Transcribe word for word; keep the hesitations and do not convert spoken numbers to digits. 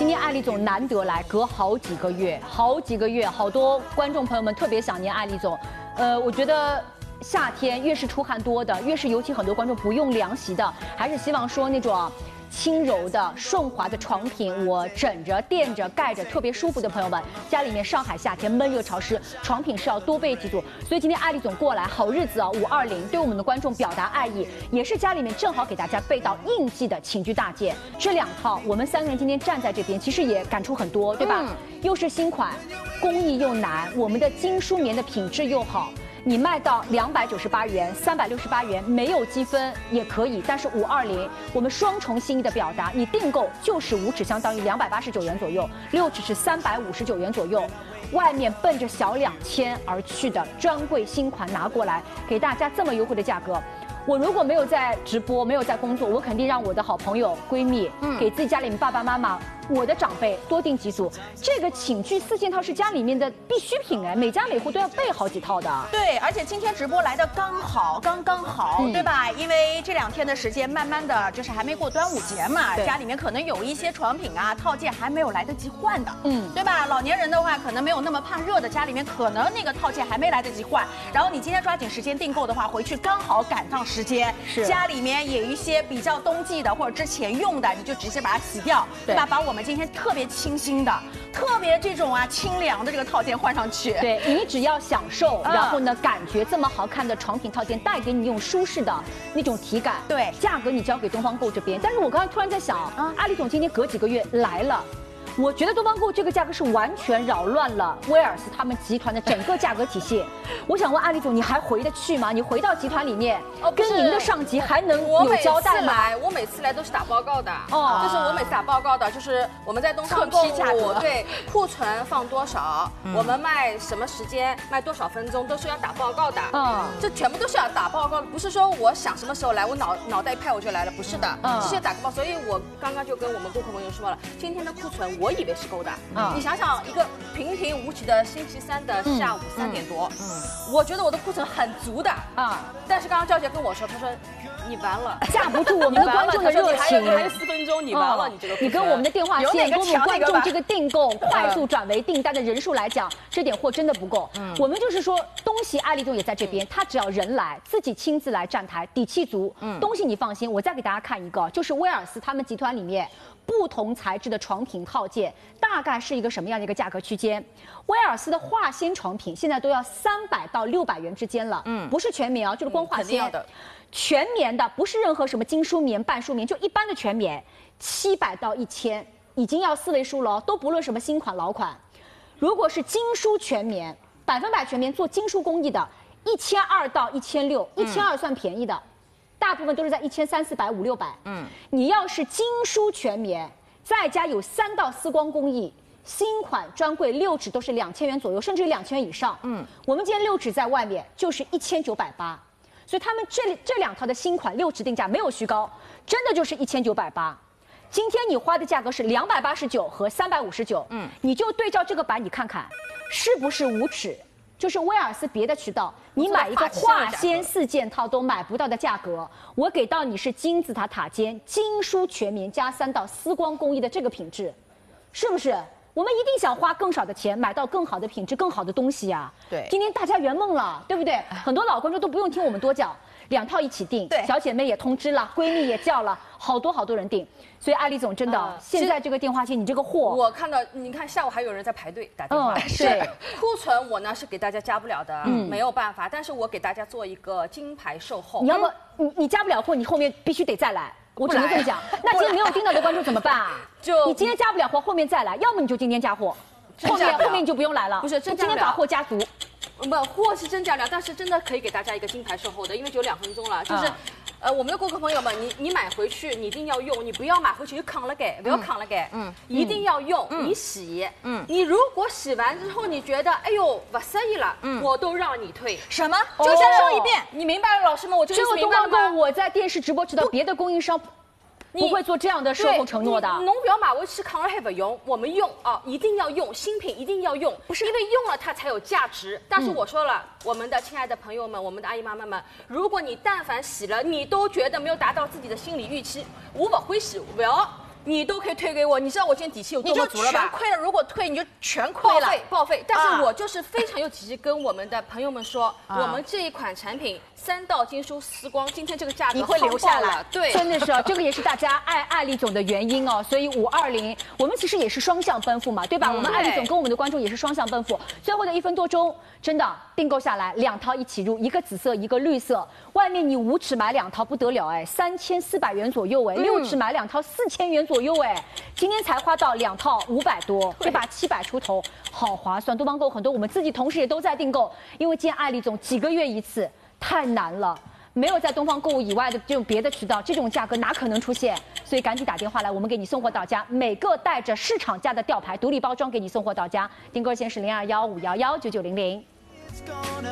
今天艾丽总难得来，隔好几个月，好几个月，好多观众朋友们特别想念艾丽总。呃，我觉得夏天越是出汗多的，越是尤其很多观众不用凉席的，还是希望说那种轻柔的、顺滑的床品，我枕着、垫着、盖着特别舒服的朋友们，家里面上海夏天闷热潮湿，床品是要多备几组。所以今天艾丽总过来，好日子啊，五二零，对我们的观众表达爱意，也是家里面正好给大家备到应季的寝具大件。这两套，我们三个人今天站在这边，其实也感触很多，对吧？嗯、又是新款，工艺又难，我们的精梳棉的品质又好。你卖到两百九十八元、三百六十八元，没有积分也可以，但是五二零我们双重心意的表达，你订购就是五尺相当于两百八十九元左右，六尺是三百五十九元左右，外面奔着小两千而去的专柜新款拿过来，给大家这么优惠的价格。我如果没有在直播，没有在工作，我肯定让我的好朋友、闺蜜，嗯，给自己家里面爸爸妈妈、我的长辈多订几组。这个寝具四件套是家里面的必需品哎，每家每户都要备好几套的。 对，而且今天直播来的刚好，刚刚好，嗯、对吧？因为这两天的时间，慢慢的就是还没过端午节嘛，家里面可能有一些床品啊、套件还没有来得及换的，嗯，对吧？老年人的话，可能没有那么怕热的，家里面可能那个套件还没来得及换，然后你今天抓紧时间订购的话，回去刚好赶上时间，是家里面有一些比较冬季的或者之前用的，你就直接把它洗掉，对吧？把我们今天特别清新的、特别这种啊清凉的这个套件换上去。 对你只要享受，嗯、然后呢，感觉这么好看的床品套件带给你用舒适的那种体感。 对， 价格你交给东方购这边。但是我刚才突然在想，啊，阿里总今天隔几个月来了。我觉得东方购这个价格是完全扰乱了威尔斯他们集团的整个价格体系。我想问阿里总，你还回得去吗？你回到集团里面，哦、跟您的上级还能有交代吗？ 我每次来，我每次来都是打报告的。哦，就是我每次打报告的，就是我们在东方购物，对库存放多少，嗯、我们卖什么时间，卖多少分钟，都是要打报告的。嗯，这全部都是要打报告的，不是说我想什么时候来，我脑脑袋一拍我就来了，不是的，嗯、这些打个报。所以我刚刚就跟我们顾客朋友说了，今天的库存我。我以为是够的，嗯，你想想，一个平平无奇的星期三的下午三点多，嗯，嗯我觉得我的库存很足的，啊，但是刚刚赵姐跟我说，她说你完了， 架不住我们的观众的热情， 你还有四分钟，你完了，你这个， 你跟我们的电话线，跟我们观众这个订购快速转为订单的人数来讲，这点货真的不够。嗯，我们就是说，东西艾丽总也在这边，他只要人来，自己亲自来站台，底气足，嗯，东西你放心。我再给大家看一个，就是威尔斯他们集团里面。不同材质的床品套件大概是一个什么样的一个价格区间？威尔斯的化纤床品现在都要三百到六百元之间了，嗯，不是全棉啊，就是光化纤的，全棉的不是任何什么精梳棉、半梳棉，就一般的全棉，七百到一千，已经要四位数了，都不论什么新款老款。如果是精梳全棉，百分百全棉做精梳工艺的，一千二到一千六，一千二算便宜的。大部分都是在一千三四百五六百，嗯，你要是精梳全棉，再加有三道丝光工艺，新款专柜六指都是两千元左右，甚至于两千元以上，嗯，我们今天六指在外面就是一千九百八，所以他们这这两套的新款六指定价没有虚高，真的就是一千九百八。今天你花的价格是两百八十九和三百五十九，嗯，你就对照这个版，你看看是不是五尺？就是威尔斯别的渠道，你买一个化纤四件套都买不到的价格，我给到你是金字塔塔尖精梳全棉加三道丝光工艺的这个品质，是不是？我们一定想花更少的钱买到更好的品质、更好的东西呀。对，今天大家圆梦了，对不对？很多老观众都不用听我们多讲，两套一起订，对，小姐妹也通知了，闺蜜也叫了，好多好多人订。所以艾丽总真的，呃、现在这个电话线，你这个货， 我看到，你看下午还有人在排队打电话。嗯、是库存我呢是给大家加不了的，嗯，没有办法，但是我给大家做一个金牌售后。 你要不你你加不了货，你后面必须得再来。我只能这么讲。那今天没有订到的观众怎么办啊？就你今天加不了货，后面再来，要么你就今天加货，后面后面你就不用来了。 不是，真今天把货加足。 不，货是真加了，但是真的可以给大家一个金牌售后的，因为只有两分钟了，就是。嗯呃，我们的顾客朋友们，你你买回去，你一定要用，你不要买回去就扛了给，不要扛了给，嗯，一定要用，嗯、你洗，嗯，你如果洗完之后你觉得，哎呦不适宜了，嗯，我都让你退。 什么？就再说一遍， 你明白了，老师们，我这个明白了吗？我在电视直播知道别的供应商。不会做这样的售后承诺的。 侬不要买回去扛了还不用，我们用啊，一定要用，新品一定要用，不是因为用了它才有价值。但是我说了，嗯、我们的亲爱的朋友们，我们的阿姨妈妈们，如果你但凡洗了，你都觉得没有达到自己的心理预期，我不会洗，不要。 你都可以退给我。你知道我今天底气有多么足了吧？ 全亏了，如果退你就全亏了， 报废报废。但是我就是非常有底气跟我们的朋友们说，我们这一款产品三道金梳丝光，今天这个价格你会留下来， 对， 真的是啊，这个也是大家爱艾丽总的原因哦。所以五二零，我们其实也是双向奔赴嘛，对吧？我们艾丽总跟我们的观众也是双向奔赴。最后的一分多钟，真的订购下来两套一起入，一个紫色，一个绿色。外面你五尺买两套不得了哎，三千四百元左右哎，六尺买两套四千元左右哎，今天才花到两套五百多，对吧？七百出头，好划算。多帮购很多，我们自己同事也都在订购，因为见艾丽总几个月一次，太难了。没有在东方购物以外的这种别的渠道，这种价格哪可能出现？所以赶紧打电话来，我们给你送货到家，每个带着市场价的吊牌独立包装给你送货到家。订购线是零二幺五幺幺九九零零。